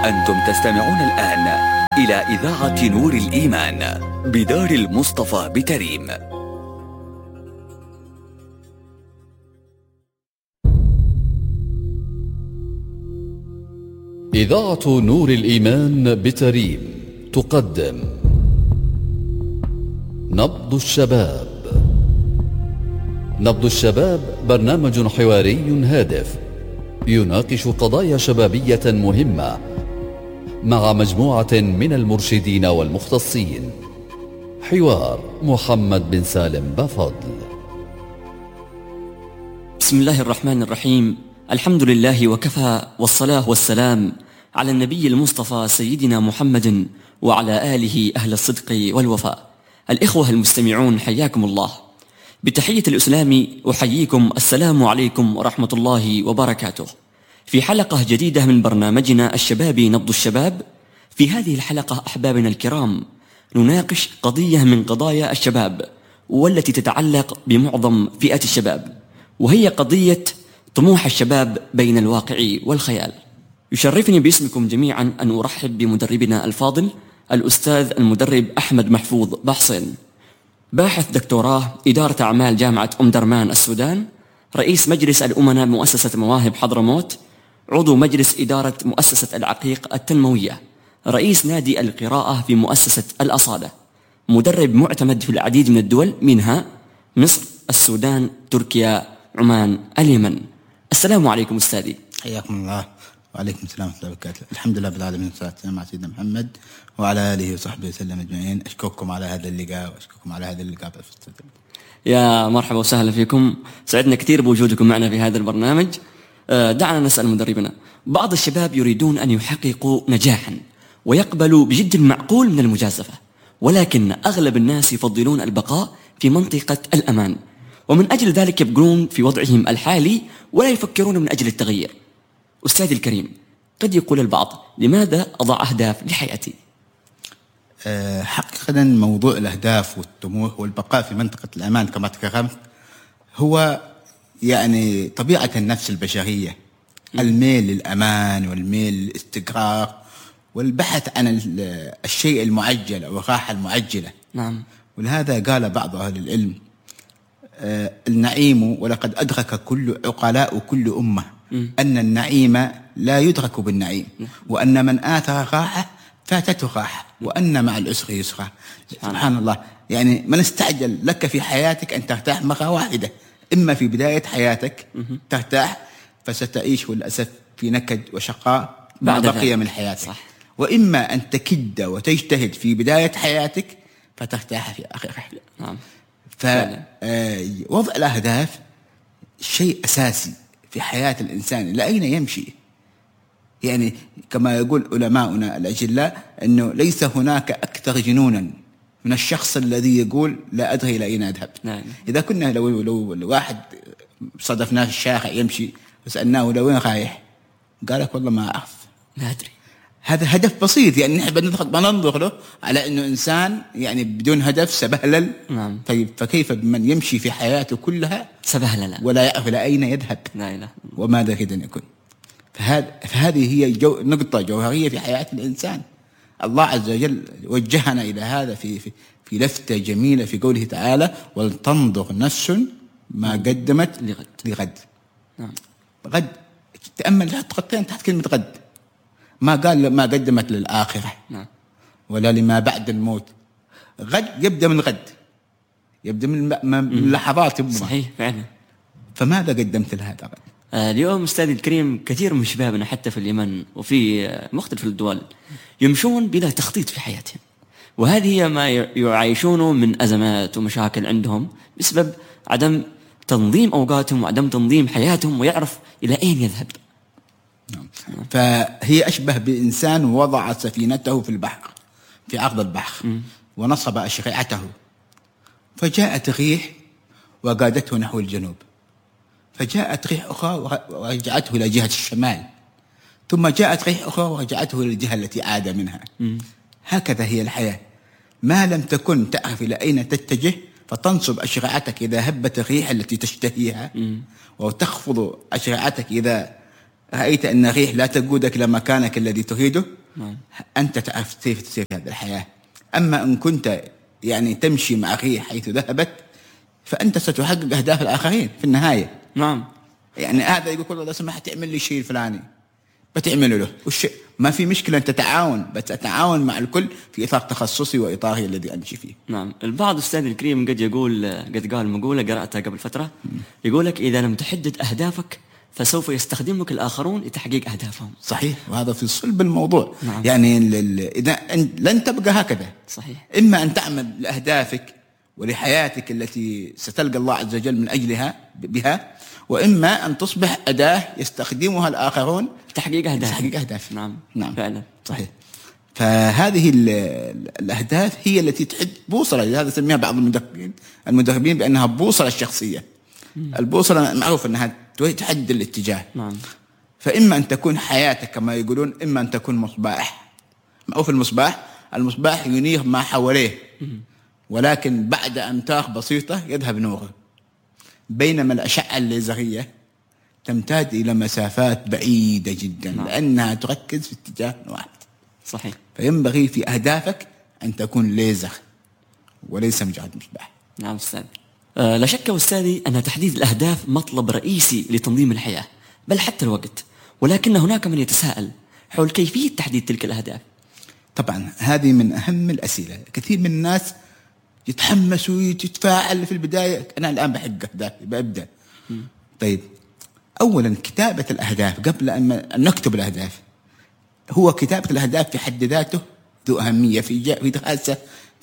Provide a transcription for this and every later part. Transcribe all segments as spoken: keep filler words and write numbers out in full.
أنتم تستمعون الآن إلى إذاعة نور الإيمان بدار المصطفى بتريم. إذاعة نور الإيمان بتريم تقدم نبض الشباب. نبض الشباب برنامج حواري هادف يناقش قضايا شبابية مهمة مع مجموعة من المرشدين والمختصين. حوار محمد بن سالم بفضل. بسم الله الرحمن الرحيم. الحمد لله وكفى، والصلاة والسلام على النبي المصطفى سيدنا محمد وعلى آله أهل الصدق والوفاء. الإخوة المستمعون، حياكم الله بتحية الإسلام، أحييكم السلام عليكم ورحمة الله وبركاته في حلقة جديدة من برنامجنا الشبابي نبض الشباب. في هذه الحلقة أحبابنا الكرام نناقش قضية من قضايا الشباب والتي تتعلق بمعظم فئة الشباب، وهي قضية طموح الشباب بين الواقع والخيال. يشرفني باسمكم جميعا أن أرحب بمدربنا الفاضل الأستاذ المدرب أحمد محفوظ بحصين، باحث دكتوراه إدارة أعمال جامعة أم درمان السودان، رئيس مجلس الأمناء بمؤسسة مواهب حضرموت، عضو مجلس إدارة مؤسسة العقيق التنموية، رئيس نادي القراءة في مؤسسة الأصالة، مدرب معتمد في العديد من الدول منها مصر، السودان، تركيا، عمان، اليمن. السلام عليكم أستاذي. حياكم الله. وعليكم السلام ورحمة الله وبركاته. الحمد لله بالعالمين، والصلاة والسلام مع سيدنا محمد وعلى آله وصحبه وسلم أجمعين. أشكركم على هذا اللقاء وأشكركم على هذا اللقاء. يا مرحبا وسهلا فيكم، سعدنا كثير بوجودكم معنا في هذا البرنامج. دعنا نسأل مدربنا، بعض الشباب يريدون أن يحققوا نجاحا ويقبلوا بجد معقول من المجازفة، ولكن أغلب الناس يفضلون البقاء في منطقة الأمان، ومن أجل ذلك يبقون في وضعهم الحالي ولا يفكرون من أجل التغيير. أستاذي الكريم، قد يقول البعض لماذا أضع أهداف لحياتي؟ أه حقيقة موضوع الأهداف والطموح والبقاء في منطقة الأمان كما تكرمت هو يعني طبيعة النفس البشرية، الميل للأمان والميل للاستقرار والبحث عن الشيء المعجل أو الراحة المعجلة. نعم. ولهذا قال بعض أهل العلم أه النعيم ولقد أدرك كل عقلاء كل أمة م. أن النعيم لا يدرك بالنعيم، وأن من آثر راحة فاتته راحة، وأن مع العسر يسرا. سبحان الله. يعني من استعجل لك في حياتك أن ترتاح مرة واحدة، إما في بداية حياتك ترتاح فستعيش للأسف في نكد وشقاء ما بقي من حياتك، صح. وإما أن تكد وتجتهد في بداية حياتك فترتاح في آخرها. نعم. فوضع الأهداف شيء أساسي في حياة الإنسان. لأين يمشي؟ يعني كما يقول علماؤنا الأجلاء أنه ليس هناك أكثر جنونا من الشخص الذي يقول لا أدري إلى أين أذهب. نعم. إذا كنا لو, لو, لو واحد صدفناه في الشارع يمشي وسألناه لو وين رايح قال لك والله ما أعرف، ما أدري. هذا هدف بسيط، يعني نحن بننظر له على أنه إنسان يعني بدون هدف سبهلل. نعم. طيب فكيف بمن يمشي في حياته كلها سبهلل ولا يعرف إلى أين يذهب؟ لا إله وماذا يريد أن يكون؟ فهذا فهذه هي جو نقطة جوهرية في حياة الإنسان. الله عز وجل وجهنا إلى هذا في في في لفتة جميلة في قوله تعالى: ولتنظر نفس ما قدمت لغد. لغد. نعم. غد، تأمل تحت خطين تحت كلمة غد، ما قال ما قدمت للآخرة. نعم. ولا لما بعد الموت. غد يبدأ من غد، يبدأ من, من لحظات. صحيح فعلا. فماذا قدمت لهذا غد؟ آه اليوم أستاذي الكريم كثير من شبابنا حتى في اليمن وفي مختلف الدول يمشون بلا تخطيط في حياتهم، وهذه هي ما يعيشونه من أزمات ومشاكل عندهم بسبب عدم تنظيم أوقاتهم وعدم تنظيم حياتهم ويعرف إلى أين يذهب. نعم. فهي أشبه بإنسان وضع سفينته في البحر، في عرض البحر، م. ونصب أشرعته، فجاءت ريح وقادته نحو الجنوب، فجاءت ريح أخرى ورجعته إلى جهة الشمال، ثم جاءت ريح أخرى ورجعته إلى الجهة التي عاد منها. م. هكذا هي الحياة، ما لم تكن تعرف إلى أين تتجه فتنصب أشرعتك إذا هبت الريح التي تشتهيها، م. وتخفض أشرعتك إذا رأيت أن الريح لا تقودك إلى مكانك الذي تريده، نعم. أنت تعرف كيف تسير في هذه الحياة. أما إن كنت يعني تمشي مع الريح حيث ذهبت فأنت ستحقق أهداف الآخرين في النهاية. نعم. يعني هذا يقول لو سمحت تعمل لي شيء الفلاني بتعمله له، وش ما في مشكلة، أنت تتعاون، بس أتعاون مع الكل في إطار تخصصي وإطاري الذي أمشي فيه. نعم. البعض أستاذ الكريم قد يقول، قد قال مقولة قرأتها قبل فترة، يقول لك إذا لم تحدد أهدافك فسوف يستخدمك الآخرون لتحقيق أهدافهم. صحيح، وهذا في صلب الموضوع. نعم. يعني إذا لن تبقى هكذا. صحيح. إما أن تعمل لأهدافك ولحياتك التي ستلقى الله عز وجل من أجلها بها، وإما أن تصبح أداة يستخدمها الآخرون تحقيق أهداف. تحقيق أهداف. نعم. نعم فعلا. صحيح. فهذه الأهداف هي التي تحد بوصلة، لهذا سميها بعض المدربين المدربين بأنها بوصلة الشخصية. مم. البوصلة معروف أنها تحدد الاتجاه. نعم. فإما أن تكون حياتك كما يقولون، إما أن تكون مصباح. معروف المصباح، المصباح ينير ما حواليه، ولكن بعد أمتار بسيطة يذهب نوره، بينما الأشعة الليزرية تمتد إلى مسافات بعيدة جدا. نعم. لأنها تركز في اتجاه واحد. صحيح. فينبغي في أهدافك أن تكون ليزر وليس مجرد مصباح. نعم أستاذ. أه لا شك أستاذي أن تحديد الأهداف مطلب رئيسي لتنظيم الحياة، بل حتى الوقت، ولكن هناك من يتساءل حول كيفية تحديد تلك الأهداف. طبعا هذه من أهم الأسئلة. كثير من الناس يتحمس ويتفاعل في البداية، أنا الآن بحق أهدافي بأبدأ. طيب، أولا كتابة الأهداف قبل أن نكتب الأهداف، هو كتابة الأهداف في حد ذاته ذو أهمية. في جا في دراسة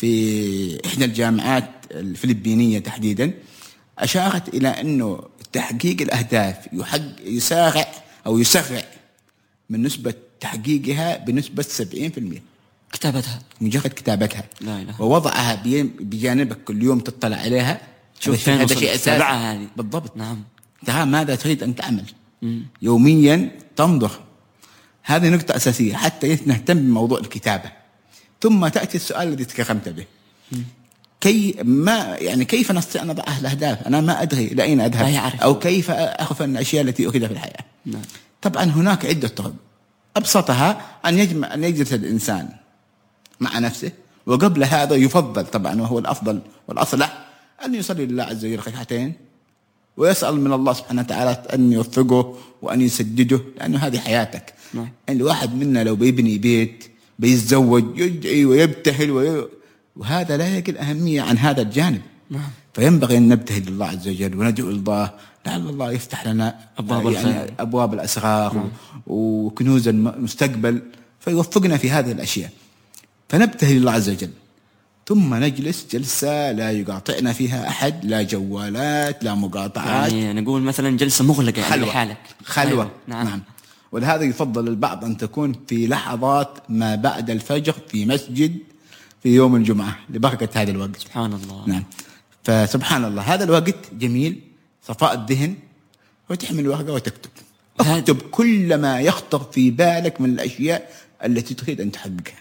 في إحدى الجامعات الفلبينية تحديدا أشارت إلى أنه تحقيق الأهداف يحق يسارع أو يسرع من نسبة تحقيقها بنسبة سبعين بالمئة. كتابتها، مجرد كتابتها. لا إله. ووضعها بجانبك كل يوم تطلع عليها. شوف هذا شيء أساسي هذه. بالضبط. نعم. ترى ماذا تريد أن تعمل. مم. يوميا تنظر. هذه نقطة أساسية حتى نهتم بموضوع الكتابة. ثم تأتي السؤال الذي تكرمت به. مم. كي ما يعني كيف نستطيع أن نضع الأهداف؟ أنا ما أدري لأين أذهب، أو كيف أخف الأشياء التي أريدها في الحياة. نعم. طبعا هناك عدة طرق، أبسطها أن يجمع أن يجلس الإنسان مع نفسه، وقبل هذا يفضل طبعا وهو الأفضل والأصلح أن يصلي لله عز وجل ركعتين، ويسأل من الله سبحانه وتعالى أن يوفقه وأن يسدده، لأنه هذه حياتك. نعم. يعني الواحد منا لو بيبني بيت بيتزوج يدعي ويبتهل وي... وهذا لا يقل أهمية عن هذا الجانب. نعم. فينبغي أن نبتهل لله عز وجل وندعو الله لعل الله يفتح لنا أبواب يعني أبواب الأسرار. نعم. وكنوز المستقبل، فيوفقنا في هذه الأشياء. فنبتهل لله عز وجل، ثم نجلس جلسة لا يقاطعنا فيها أحد، لا جوالات لا مقاطعات. يعني نقول مثلا جلسة مغلقة خلوة. لحالك. خلوة. أيوة. نعم. نعم. ولهذا يفضل البعض أن تكون في لحظات ما بعد الفجر في مسجد في يوم الجمعة لبركة هذا الوقت. سبحان الله. نعم. فسبحان الله هذا الوقت جميل، صفاء الذهن، وتحمل ورقة وتكتب. اكتب كل ما يخطر في بالك من الأشياء التي تريد أن تحققها.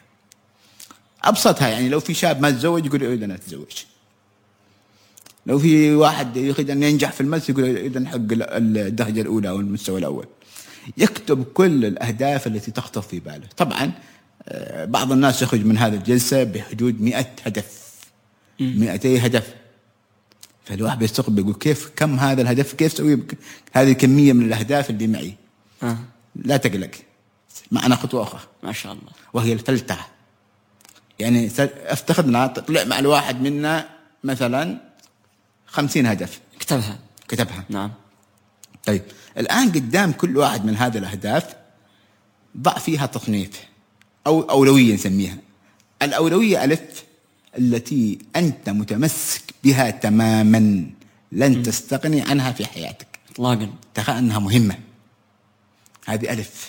أبسطها يعني لو في شاب ما تزوج يقول أريد أن أتزوج. لو في واحد يريد أن ينجح في المدرسة يقول أريد أن أحقق الدرجة الأولى أو المستوى الأول. يكتب كل الأهداف التي تخطر في باله. طبعا بعض الناس يخرج من هذه الجلسة بحدود مئة هدف، مئتي هدف. فالواحد بيستغرب يقول كيف كم هذا الهدف، كيف سوي هذه الكمية من الأهداف اللي معي. آه. لا تقلق، معنا خطوة أخرى ما شاء الله، وهي الفلترة. يعني افتخذنا طلع مع الواحد منا مثلا خمسين هدف، كتبها كتبها. نعم. طيب الآن قدام كل واحد من هذه الأهداف ضع فيها تصنيف أو أولوية نسميها. الأولوية ألف التي أنت متمسك بها تماما، لن م. تستغني عنها في حياتك إطلاقا، ترى أنها مهمة. هذه ألف.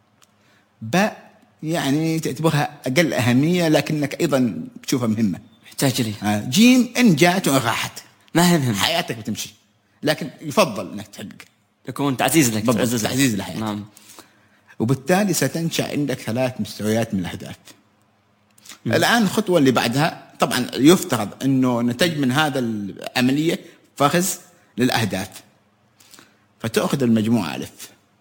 باء يعني تعتبرها أقل أهمية لكنك أيضا تشوفها مهمة، محتاج لي. جيم إن جاءت وراحت ما هي مهم، حياتك بتمشي، لكن يفضل أنك تحقق، يكون تعزيز لك، تعزيز لحياتك. نعم. وبالتالي ستنشأ عندك ثلاث مستويات من الأهداف. م. الآن الخطوة اللي بعدها طبعا يفترض أنه نتج من هذا العملية فخذ للأهداف، فتأخذ المجموعة ألف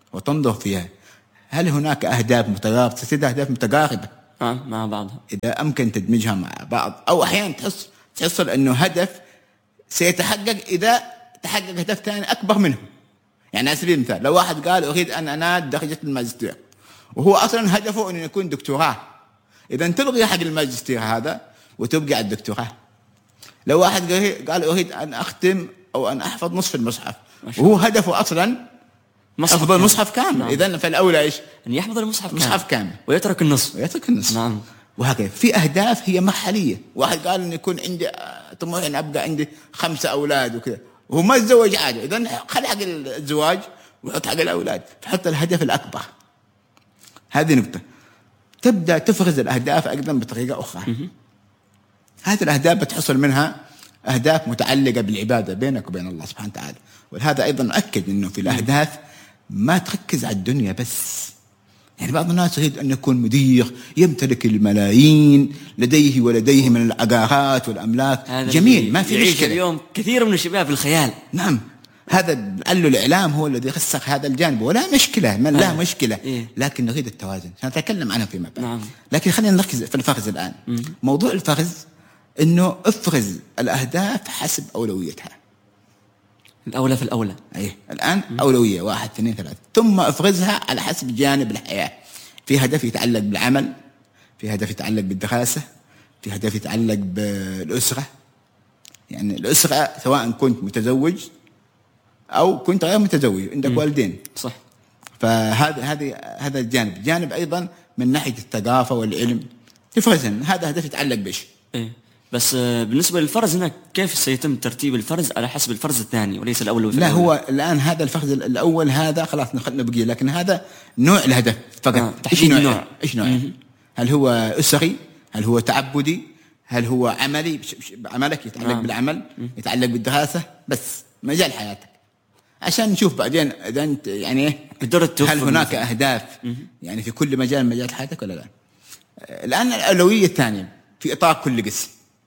وتنظر فيها هل هناك أهداف متقاربة، تصير أهداف متقاربة آه مع بعضها، إذا أمكن تدمجها مع بعض، أو أحيانا تحصل تحصل أنه هدف سيتحقق إذا تحقق هدف ثاني أكبر منه. يعني على سبيل المثال لو واحد قال أريد أن أنال درجة الماجستير وهو أصلا هدفه أن يكون دكتوراه، إذا تلغي حق الماجستير هذا وتبقى على الدكتوراه. لو واحد قال أريد أن أختم أو أن أحفظ نصف المصحف وهو هدفه أصلا حفظ المصحف كامل، نعم. إذن فالأولى إيش؟ أن يحفظ المصحف كامل. كامل ويترك النصف ويترك النصف نعم. وهكذا في أهداف هي محلية. واحد قال أن يكون عندي طموح أن أبقى عندي خمسة أولاد وكذا وهو ما تزوج عادي، إذن خلي حق الزواج وحط حق الأولاد، فحط الهدف الأكبر. هذه نقطة. تبدأ تفرز الأهداف أيضا بطريقة أخرى. هذه الأهداف بتحصل منها أهداف متعلقة بالعبادة بينك وبين الله سبحانه وتعالى. وهذا أيضا نؤكد أنه في الأهداف ما تركز على الدنيا بس. يعني بعض الناس يريد أن يكون مدير يمتلك الملايين لديه ولديه من العقارات والأملاك، جميل ما في مشكلة. اليوم كثير من الشباب في الخيال، نعم هذا لعله الإعلام هو الذي رسخ هذا الجانب ولا مشكلة، من لا مشكلة إيه؟ لكن نريد التوازن، سنتكلم عنه فيما بعد. نعم. لكن خلينا نركز في الفرز الآن. م- موضوع الفرز إنه افرز الأهداف حسب أولويتها. الأولى في الأولى. أيه الآن م- أولوية واحد اثنين ثلاثة، ثم افرزها على حسب جانب الحياة. في هدف يتعلق بالعمل، في هدف يتعلق بالدراسة، في هدف يتعلق بالأسرة. يعني الأسرة سواء كنت متزوج أو كنت غير متزوج عندك م- والدين، صح. فهذا هذه هذا الجانب. جانب أيضا من ناحية الثقافة والعلم تفرزن، هذا هدف يتعلق بإيش؟ إيه. بس بالنسبة للفرز هنا كيف سيتم ترتيب الفرز على حسب الفرز الثاني وليس الأول؟ لا هو الآن هذا الفرز الأول هذا خلاص نخلنا بقيه، لكن هذا نوع الهدف فقط. آه. تحديد النوع. إيش نوع؟ م- هل هو أسري؟ هل هو تعبدي؟ هل هو عملي؟ عملك يتعلق آه. بالعمل، يتعلق بالدراسة، بس مجال حياتك عشان نشوف بعدين إذا أنت يعني إيه هل هناك أهداف يعني في كل مجال من مجال حياتك ولا لا. الآن الأولوية الثانية في إطار كل قسم.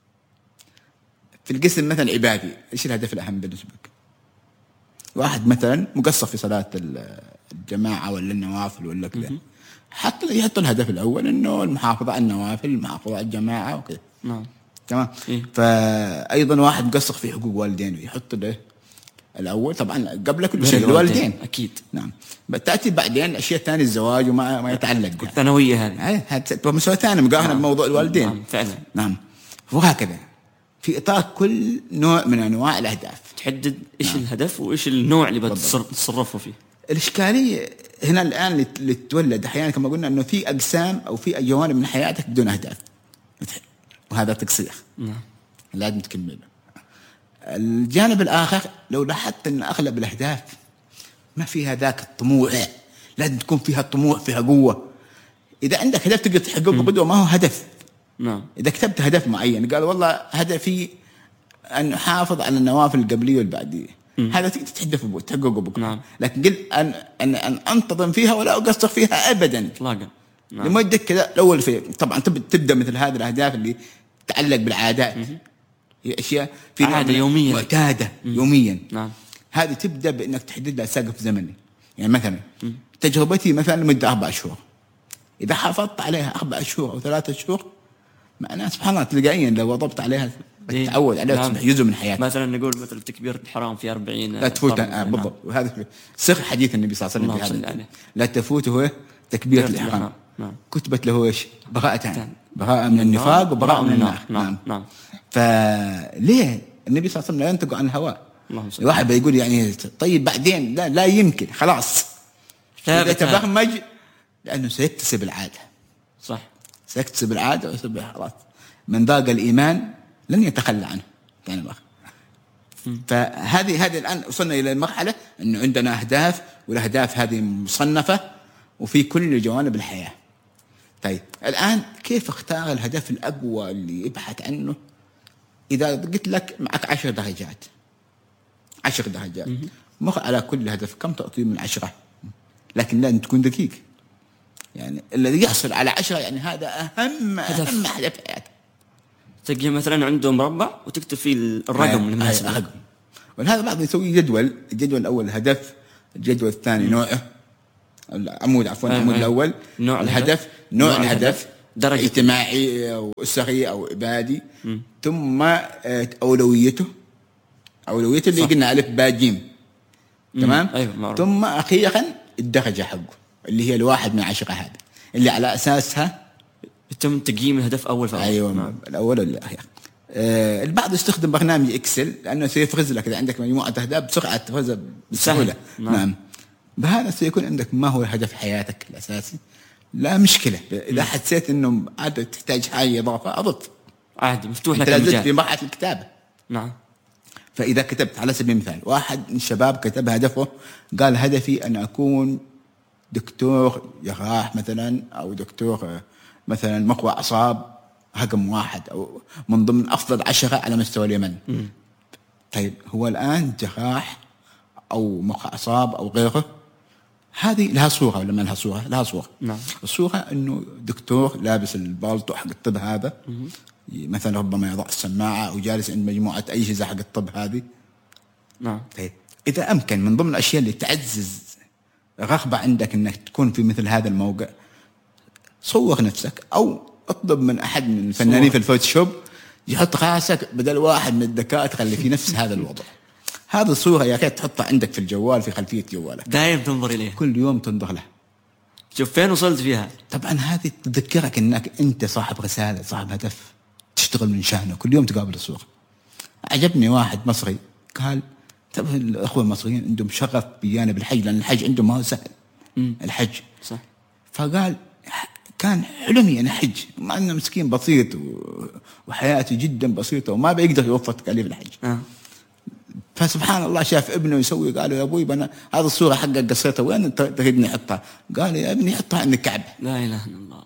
في القسم مثلا عبادي، إيش الهدف الأهم بالنسبة لك؟ واحد مثلا مقصر في صلاة الجماعة ولا النوافل ولا كذا، حط يحط الهدف الأول إنه المحافظة على النوافل، المحافظة على الجماعة وكذا. نعم. تمام. إيه؟ فأيضا واحد مقصر في حقوق والدينه يحط له الأول طبعا قبل كل شيء الوالدين أكيد. نعم. تأتي بعدين الأشياء الثانية الزواج وما ما يتعلق بها. الثانوية هذه. هذه مسألة ثانية مقارنة نعم. بموضوع الوالدين. نعم فعلا. نعم. وهكذا في إطار كل نوع من أنواع الأهداف تحدد إيش نعم. الهدف وإيش النوع اللي بتصرفه فيه. الإشكالية هنا الآن اللي تتولد أحيانا كما قلنا إنه في أقسام أو في جوانب من حياتك بدون أهداف، وهذا تقصير. نعم. لازم تكمله. الجانب الآخر لو لاحظت أن أغلب الأهداف ما فيها ذاك الطموح، لازم تكون فيها الطموح فيها قوة. إذا عندك هدف تقدر تحققه بقدوة ما هو هدف. نعم. إذا كتبت هدف معين قال والله هدفي أن أحافظ على النوافل القبلية والبعدية، هذا تقدر تحدفه تحققه بقى. نعم. لكن قل أن أن أن أنتظم فيها ولا أقصر فيها أبدا إطلاقا. نعم. لمدة كذا الأول في طبعا تبدأ مثل هذه الأهداف اللي تتعلق بالعادات، هي أشياء في عادة يومية معتادة يوميا. نعم. هذه تبدأ بأنك تحدد لها سقف زمني. يعني مثلا مم. تجربتي مثلا لمدة أربع شهور، إذا حافظت عليها أربع شهور أو ثلاثة شهور معناه سبحان الله تلقائيا لو وضبط عليها بتتعود عليها نعم. تصبح جزء من حياتك. مثلا نقول مثل تكبير الحرام في أربعين لا تفوت آه بالضبط. وهذا سر حديث النبي صلى الله عليه وسلم لا تفوته تكبيرة الإحرام. نعم. كتبت له إيش؟ براءتان، براءة من النفاق وبراءة من النار. نعم. نعم. نعم. فليه النبي صلى الله عليه وسلم لا ينطق عن الهواء؟ واحد بيقول يعني طيب بعدين لا لا يمكن خلاص إذا تبرمج لأنه سيكتسب العادة. صح. سيكتسب العادة ويصبح خلاص من ذاق الإيمان لن يتخلى عنه يعني بقى. فهذه هذه الآن وصلنا إلى المرحلة إنه عندنا أهداف، والأهداف هذه مصنفة وفي كل جوانب الحياة. طيب الآن كيف اختار الهدف الأقوى اللي يبحث عنه؟ إذا قلت لك معك عشر درجات عشر درجات مخ على كل هدف كم تعطيه من عشرة؟ لكن لازم تكون دقيق. يعني الذي يحصل على عشرة يعني هذا أهم هدف. أهم هدف حياتك. تجي مثلا عنده مربع وتكتب فيه الرقم المناسب. ولهذا بعض يسوي جدول، الجدول الأول هدف، الجدول الثاني نوعه، العمود عفوا العمود الأول نوع الهدف، نوع, نوع الهدف, الهدف درجة اجتماعي أو أسري أو إبادي، ثم أولويته أولويته اللي قلنا ألف باء جيم، تمام. أيوة، ثم أخيرا الدرجة حقه اللي هي الواحد من عشرة، هذا اللي على أساسها يتم تقييم الهدف أول فأول. أيوة نعم. الأول والأخير. آه البعض يستخدم برنامج إكسل لأنه سيفرز لك إذا عندك مجموعة أهداف بسرعة تفرزها بسهولة. نعم. نعم. بهذا سيكون عندك ما هو هدف حياتك الأساسي، لا مشكلة. إذا م. حسيت إنه عاد تحتاج حاجة إضافة أضف عادي، مفتوح لك المجال في مرحلة الكتابة. نعم. فإذا كتبت على سبيل المثال، واحد من الشباب كتب هدفه قال هدفي أن أكون دكتور جراح مثلا، أو دكتور مثلا مقوى أعصاب رقم واحد، أو من ضمن أفضل عشرة على مستوى اليمن. م. طيب هو الآن جراح أو مقوى أعصاب أو غيره، هذه لها صورة ولا ما لها صورة؟ لها صورة. نعم. الصورة إنه دكتور لابس البالطو حق الطب هذا، م. مثلا ربما يضع السماعة أو جالس عند مجموعة أجهزة حق الطب هذه. نعم. طيب إذا أمكن من ضمن الأشياء اللي تعزز رغبة عندك إنك تكون في مثل هذا الموقع، صور نفسك أو اطلب من أحد من الفنانين في الفوتوشوب يحط راسك بدل واحد من الدكاترة اللي في نفس هذا الوضع. هذه الصورة يا ريت تحطها عندك في الجوال، في خلفية جوالك، دائما تنظر إليها، كل يوم تنظر لها، شوف فين وصلت فيها. طبعا هذه تذكرك إنك أنت صاحب رسالة، صاحب هدف تشتغل من شأنه، كل يوم تقابل الصورة. عجبني واحد مصري قال طب الأخوة المصريين عندهم شغف بجانب الحج، لأن الحج عندهم ما هو سهل. م. الحج صح. فقال كان حلمي أنا حج، مع أنه مسكين بسيط وحياته جدا بسيطة وما بيقدر يوفر تكاليف الحج. أه. فسبحان الله شاف ابنه يسوي، قال له يا أبوي أنا هذه الصورة حقك قصيتها وين تريدني أحطها؟ قال يا ابني حطها عند الكعبة. لا إله إلا الله،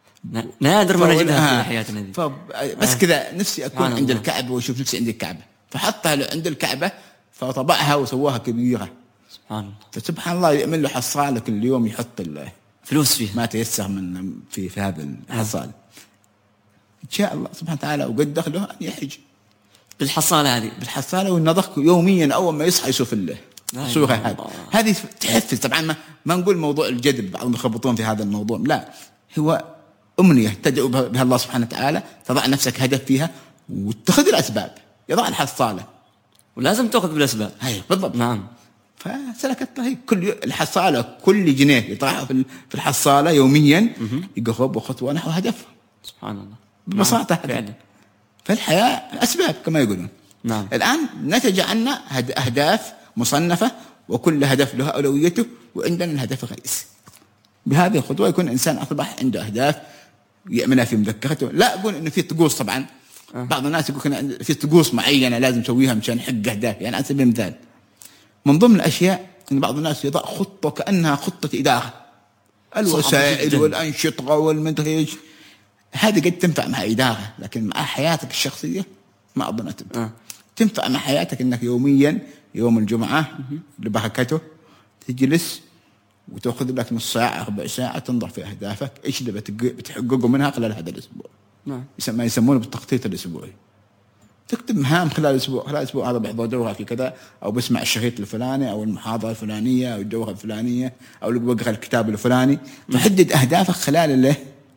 نادر ما نجدها في حياتنا دي. بس آه. كذا نفسي أكون عند الكعبة وأشوف نفسي عند الكعبة، فحطها له عند الكعبة فطبعها وسواها كبيرة. سبحان الله. فسبحان الله يعمل له حصالة كل يوم يحط فلوس فيه ما تيسر من في في هذا الحصالة. إن شاء الله سبحانه وتعالى وقد دخله أن يحج بالحصالة هذه، بالحصالة والنضخ يوميا أول ما يصحى يشوف الله الصورة هذه. هذه تحفز. طبعا ما ما نقول موضوع الجذب، بعضهم يخبطون في هذا الموضوع، لا هو أمنية تدعو بها الله سبحانه وتعالى، تضع نفسك هدف فيها وتأخذ الأسباب، يضع الحصالة ولازم تأخذ بالأسباب. هاي بالضبط. نعم. فسلكت هي كل الحصالة، كل جنيه يطرحه في الحصالة يوميا يقرب خطوة نحو هدفه. سبحان الله. ببساطة. نعم. فعلا. فالحياة أسباب كما يقولون. نعم. الآن نتج عنا أهداف مصنفة وكل هدف له أولويته، وعندنا الهدف الرئيسي. بهذه الخطوة يكون الإنسان أصبح عنده أهداف يعملها في مذكرته. لا أقول إنه في طقوس طبعا. أه. بعض الناس يقول في طقوس معينة لازم تسويها مشان حق أهداف. يعني على سبيل المثال من ضمن الأشياء إن بعض الناس يضع خطة كأنها خطة إدارة، الوسائل والأنشطة والمدري إيش، هذه قد تنفع مع إدارة، لكن مع حياتك الشخصية ما أظن تنفع. أه. تنفع مع حياتك إنك يوميا يوم الجمعة لبركته تجلس وتأخذ لك نص ساعة ربع ساعة تنظر في أهدافك إيش اللي بتحققه منها خلال هذا الأسبوع. نعم. ما يسمونه بالتخطيط الأسبوعي. تكتب مهام خلال الأسبوع، خلال الأسبوع هذا بحضر دورة في كذا، أو بسمع الشريط الفلاني، أو المحاضرة الفلانية، أو الدورة الفلانية، أو بقرأ الكتاب الفلاني. تحدد أهدافك خلال الليل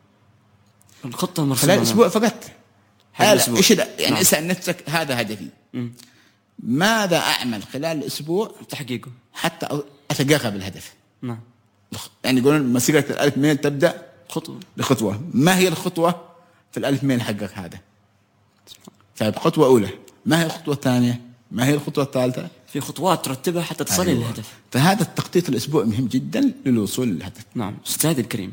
الخطة المرسومة خلال الأسبوع فقط. هذا إيش يعني؟ نعم. اسأل نفسك هذا هدفي، م. ماذا أعمل خلال الأسبوع تحقيقه حتى أتقرب الهدف. نعم. يعني يقولون مسيرة الألف ميل تبدأ خطوة لخطوة. ما هي الخطوة في الألف ميل حقك هذا؟ طيب خطوة أولى، ما هي الخطوة الثانية؟ ما هي الخطوة الثالثة؟ في خطوات ترتبها حتى تصل أيوة. للهدف. فهذا التخطيط الأسبوع مهم جدا للوصول للهدف. نعم. أستاذ الكريم،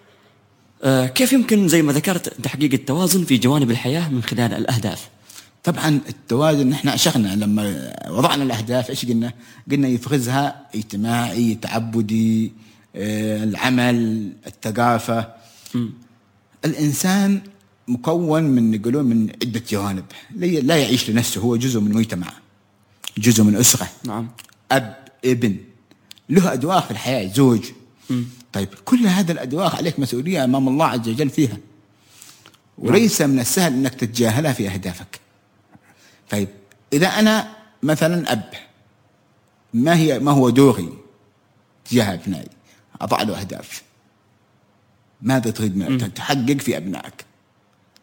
آه كيف يمكن زي ما ذكرت تحقيق التوازن في جوانب الحياة من خلال الأهداف؟ طبعا التوازن نحن أشرنا لما وضعنا الأهداف إيش قلنا؟ قلنا يفرزها اجتماعي، تعبدي، آه العمل، الثقافة. م. الإنسان مكون من يقولون من عدة جوانب، لا يعيش لنفسه، هو جزء من مجتمع، جزء من أسرة. نعم. أب، ابن، له أدوار في الحياة، زوج. م. طيب كل هذا الأدوار عليك مسؤولية أمام الله عز وجل فيها، وليس من السهل أنك تتجاهلها في أهدافك. طيب إذا أنا مثلا أب، ما هي ما هو دوري تجاه أبنائي؟ أضع له أهداف. ماذا تريد من تحقق في أبنائك؟